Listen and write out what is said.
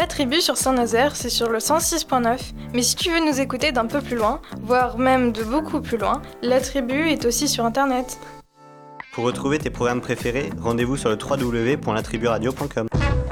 Tribu sur Saint-Nazaire, c'est sur le 106.9. Mais si tu veux nous écouter d'un peu plus loin, voire même de beaucoup plus loin, La Tribu est aussi sur Internet. Pour retrouver tes programmes préférés, rendez-vous sur le www.latriburadio.com.